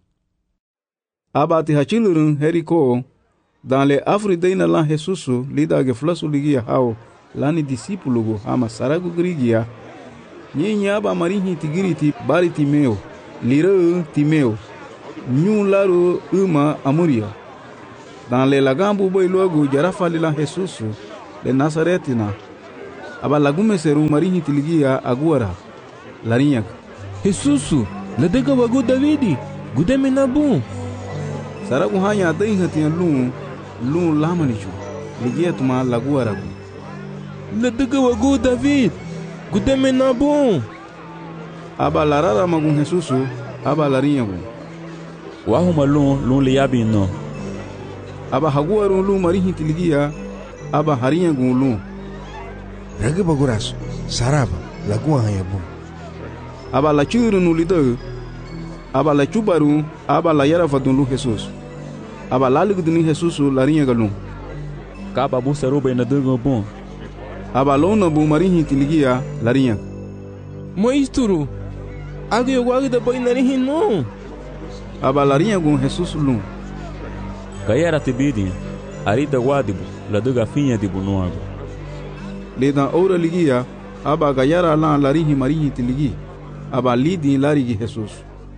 abati hachilurun heriko dans le afridaina la Jesus lida ge flasu ligia hao lani discípulo ama sarago grigia nyinya aba marihi tigiriti bariti meo lire Timeo, nyu laro uma amuria. Dans le lagambu boy logo jarafa lila Jesus de Nazaretina. Aba lagume seru marihi tiligia aguara. Larinyak. Jesus, la dega wago Davidi, gudeme nabu. Saragu hanya dai hatian lu lu lamanichu. Ligia tuma laguara. La dega wago David, gudeme nabu. Aba larara magun Jesus, aba larinyagu. Wahu malun lun liabi no. Aba haguaru lu marihi tiligia, aba harinyagu lu. Raga baguraso, saraba, lagua hanyabu. Aba la churu no lido, aba la chubaru, aba la yara fadun lu Jesus. Aba la liguduni Jesus larinyaga lu. Kaba bu seruba ina dungo bon. Aba lona bu marihi tiligia larinyaga. Maestro, agi yoguagi da boy narihin no. Aba larinyagu Jesus lu. Kayara tibidi, arida wadibu, la duga finha dibu noago. Ledan ora ligia, aba gayara la larihi marihi tiligi, aba lidi larigi Jesus.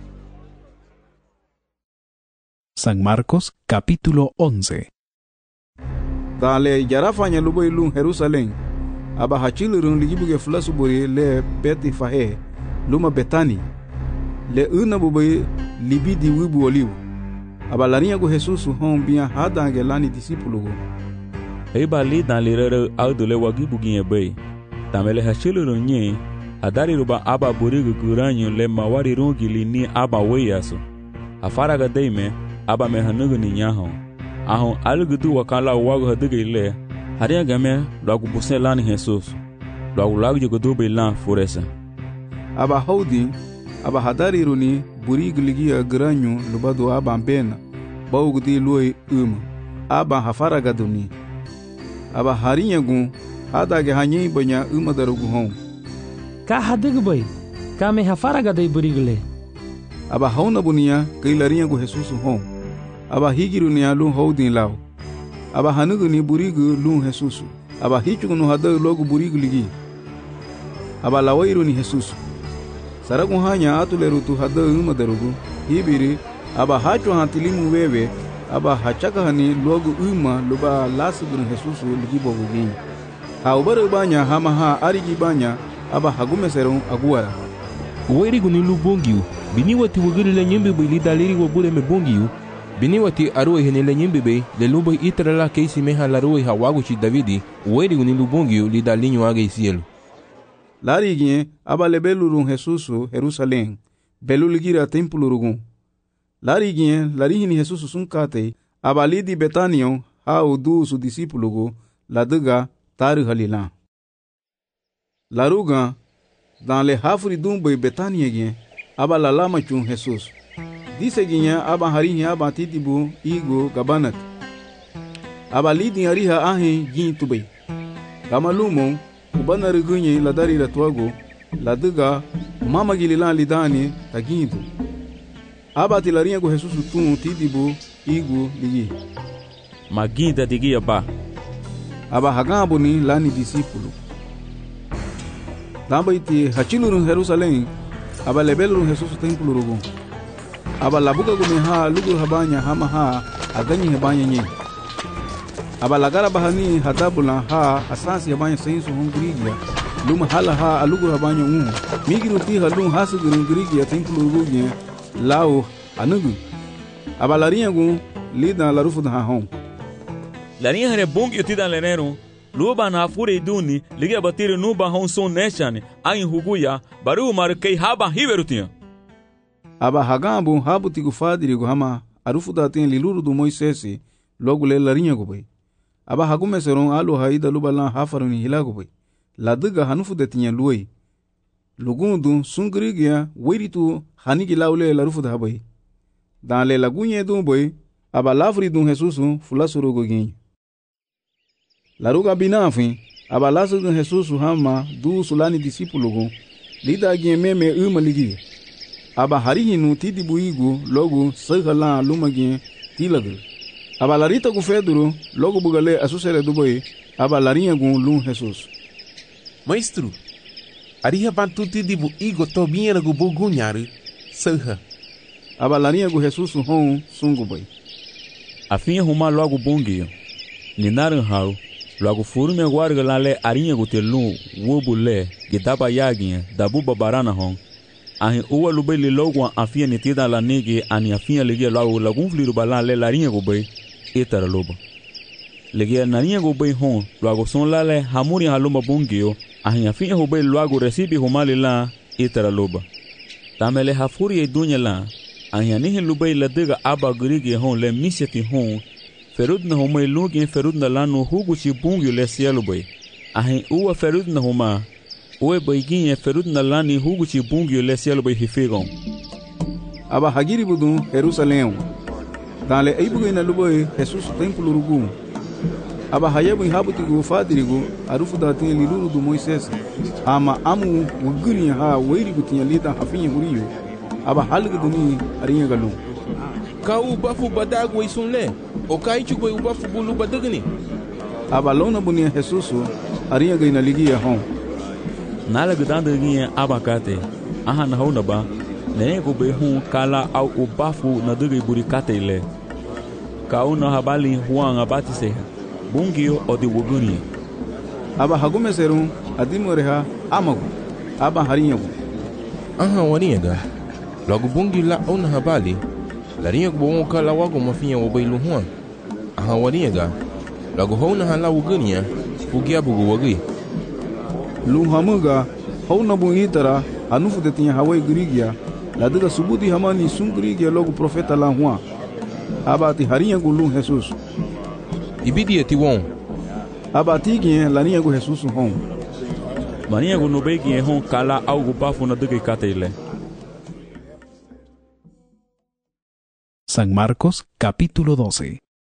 San Marcos capítulo once. Dale yarafanya lubo ilun Jerusalén, aba hachilurun ligibuge flasubori le beti fahe, luma betani, le una bubai libidi wibu oliu. Aba larinha go Jesus hon bia hadange lani discípulo go. Eba li dan lirere audule wagibu ginye bay. Tamele hachiluru nye, adari ruba aba burigu guranyo le mawari rungili ni aba weyaso. Afaraga deime, aba mehanugu ni nyahon. Ahon alugudu wakala wagu haduge ile, haria game lagu busen lani Jesus. Lagu lagu jogodobe lan furesa. Aba haudi, aba hadari runi burigu ligia guranyo lubado aba mbena, baugudi luoi uma, aba hafaraga duni. Aba harinha gun, adage hanyi banya uma darugu hon. Ka hadig boy, ka me hafaraga dai burigule. Aba hauna bunia, kai larinha gu Jesus hon. Aba higiru ni alun houdin lao. Aba hanugu ni burigu lun Jesus. Aba hichugu no hada logo burigu ligi. Aba lawairu ni Jesus. Saragu hanya atuleru tu hada uma darugu. Hibiri, aba hachu hantilimu wewe. Aba hachaka hani logo uma luba lasigun Jesus ligi bogu gini. Ha ubara banya hama ha arigi banya. Aba hagume serong aguara. Uwairigu ni lubongiu. Bini wati wagiri le nyembe bai li daliri wabule me bongiu. Bini wati arue hene le nyembe bai le lubai itra la keisi meha la rue hawagu chi Davidi. Uwairigu ni lubongiu li dalinyo age isielu. Lari gine aba le belurun Jesus Jerusalén. Belu ligira templo rugun. Lari gine lari hini Jesus sunkate aba lidi Betanion ha udu su discípulo go la dega taru halila. Laruga dans le hafri dumbe Betania gine aba la lama chun Jesus. Dise gine aba harihi aba titibu igo gabanat. Aba lidi hariha ahe gine tubay. Kamalumo ubana rigunye la dari la tuago la dega mama gilila lidani taginto. Aba tilarinha go Jesus tun titibu igo ligi. Maginda digia ba. Aba hagabo ni lani discípulo. Damba iti hachilurun Jerusalén. Aba lebelurun Jesus templo rugo. Aba labuka go ha lugur habanya hama ha aganyi habanya nyi. Aba lagara bahani hadabula ha asasi habanya sensu hungrigia. Luma hala ha alugur habanya un. Migiru ti halun hasugurun grigia templo rugo nye. Lao anugu. Aba larinha go lida la rufu da hon. Larinha hare bongi utida lenero. Luba na fure duni ligia batiri nuba hon son neshane ain huguya baru markei haba hiverutinha. Aba hagambu habu tigu fadiri go hama arufu da tin liluru do Moisés logo le larinha go bai. Aba hagume seron alu haida luba lan hafaruni hilago bai. La diga hanufu de tinha luoi. Lugundu sungrigia wiritu hanigi laule la rufu da bai. Dans le lagunye do bai aba lavri do Jesus fulasuro go gin. La ruga binafin aba lasu do Jesus hama du sulani discípulo go lida gin meme uma ligi. Aba harihinu tidibu igu logo sagala lumagin tilagu. Aba larita go Pedro logo bugale asusere do bai aba larinha go lum Jesus. Maestro, ariha bantu tidibu igo tobinha go bugunharu. Seja. Aba larinha gu Jesus hon sungu boy. Afinha huma logo bungio. Ninaran hau. Logo furu me guarga lale arinha gu telu wobule gitaba yaginha dabu babarana hon. Ahi uwa lube li logo afia nitida la nege ani afia ligia logo lagun fliru balale larinha gu boy etara lobo. Ligia narinha gu boy hon logo son lale hamuri haluma bungio ahi afia gu boy logo recibi humali la etara loba. Tamele hafuri e dunya la ahi anihi lube la diga aba grigi hon le miseti hon ferud na huma ilugi ferud na lanu hugu chi bungio le sielu boy. Ahi uwa ferud na huma uwe boiginha ferud na lani hugu chi bungio le sielu boy hifigon. Aba hagiri budun Jerusalém. Dale eibugo ina luboy Jesus templo rugu. Aba hayebu habutigo fadirigo arufu da tin liluru do Moisés. Ama amu wuguri ha weirigo tin lida hafinha huriyo. Aba halgu duni arinha galu. Ka u bafu badago isunle. O kai chugo u bafu bulu badagni. Aba lona bunia Jesus arinha gaina ligia hon. Nala gudanda ginha abakate. Aha na hona ba. Nene go be hun kala au u bafu na dugi burikate ile. Ka una habali huang abati seha. Bungio o di wuguni. Aba hagume serum adimoreha amagu. Aba harinyagu. Aha waniga. Logo bungi la una habali. Larinha bo kala wago mafinha o bailu huang. Aha waniga. Logo hona hala wuguni fugia bugu wagi. Lu hamuga hona bu itara anufu de tinha hawai grigia. La diga subudi hamani sungrigia logo profeta la huang. Aba ti harinyagu lu Jesus. Ibidi eti won. Aba tigi larinha gu Jesus hon. Marinha gu nubegi hon kala au gu bafu na dugi kate ile. San Marcos capítulo doce.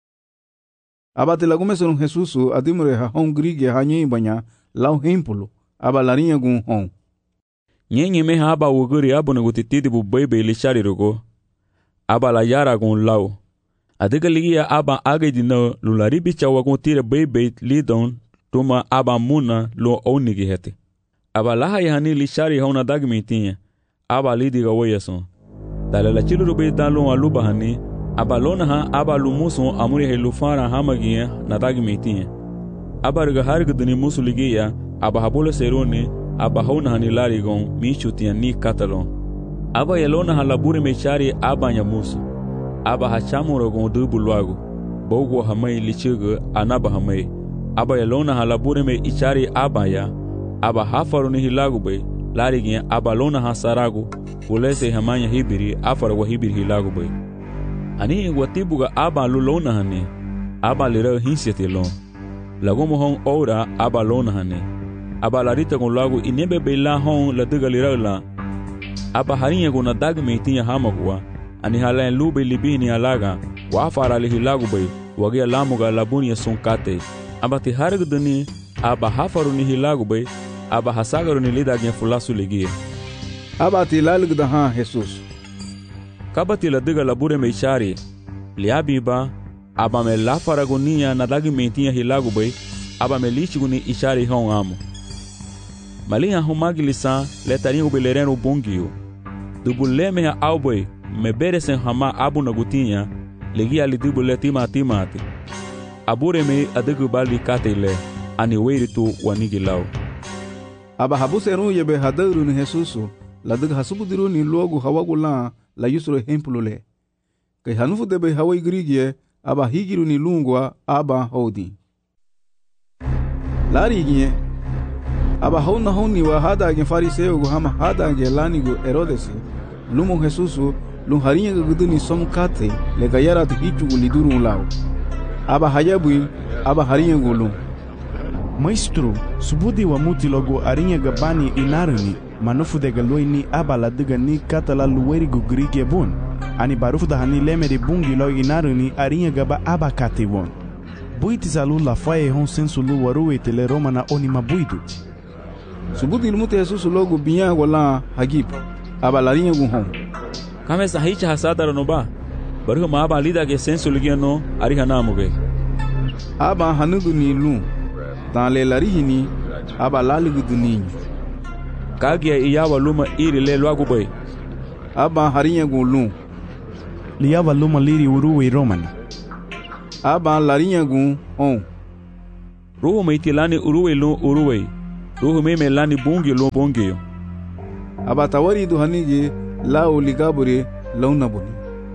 Aba te lagume son Jesus adimre ha hon grige ha nyi banya lau hempolo. Aba larinha gu hon. Nyenye me ha aba wuguri abu na gutitidi bu bebe ilishari rugo. Aba la yara gun lau. Adiga ligia aba aga dina lularibi chawa gun tira bebe lidon tuma aba muna lo onigi hete. Aba laha yahani lishari hauna dagmitinha. Aba lidiga wayason. Dala la chilu rube dalon aluba hani. Aba lona ha aba lumuson amuri he lufara hamagia na dagmitinha. Aba riga harga dini musu ligia aba habolo serone aba hauna hani larigon michutia ni katalon. Aba yalona halaburi mechari aba nyamusu. Aba hachamuro gon dubu luago. Bogo hamai lichigo anaba hamai. Aba yalona halabure me ichari aba ya. Aba hafaru ni hilagu bay. Larigin aba lona hasarago. Ulese hamanya hibiri afara wa hibiri hilagu bay. Ani watibuga aba lulona hane. Aba lira hinsiete lon. Lagomo hon ora aba lona hane. Aba larita gon luago inebe bela hon la diga lira la. Aba harinha gon na dagme tinha hamagua. Ani hala en lube libini alaga wa afara li hilagu bay wagia lamuga labunia son kate abati hargu dani aba hafaru ni hilagu bay aba hasagaru ni lida gen fulasu ligia abati lalgu da ha Jesus kabati la diga labure me chari liabiba aba me lafara gonia na dagi mentinha hilagu bay aba me lichigu ni ishari hon amo malinha humagilisa letarinho belereno bungio dubuleme ha alboy me beresen hama abu na gutinha legia lidibu le tima timati abure me adigu bali katele ani weiritu wanigi lau aba habuseru yebe hadaru ni Jesusu la diga hasubudiru ni logo hawagula la yusro hemplo le kai hanufu debe hawai grigie aba higiru ni lungwa aba hodi larigie aba hona honi wa hada gen fariseo go hama hada gen lanigo Herodes lumo Jesusu lun harinha guduni somkate le gayara te hichu liduru lao aba hayabu aba harinha gulu Maestro, subudi wa muti logo arinha gabani inarani manufu de galoini aba la diga ni katala luweri go grige bon ani barufu da hani leme de bungi lo inarani arinha gaba aba kate bon buiti salu la faye hon sensu lu waruwe tele roma na oni mabuidu subudi ilmuti Jesus logo binya wala hagib aba la rinha gu hon kame sahicha hasada ronoba baruhu ma aba lida ke sensu ligia no ariha namuge aba hanudu ni lu dan le larihini aba laligu duninho kagia iyawa luma iri le luagu bay aba harinha gun lum. Liava luma liri uruwe romana. Aba larinha gun on. Ruhu meiti lani uruwe lum uruwe. Ruhu meme lani bungi lum bungi. Aba tawari du hanige la o ligabure launa boni.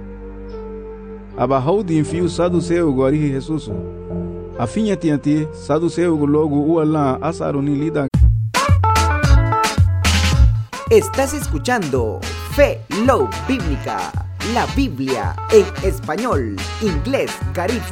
Aba haudi fio saduceu go arihi Jesus. Afinha tianti saduceu go logo uala asaruni lida. Estás escuchando Fe Love Bíblica, la Biblia en español, inglés, caribe.